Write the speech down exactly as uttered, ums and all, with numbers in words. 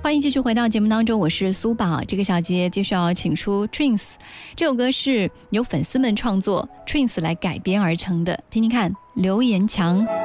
欢迎继续回到节目当中，我是苏宝。这个小节继续要请出 Twins， 这首歌是由粉丝们创作 Twins 来改编而成的，听听看，留言墙。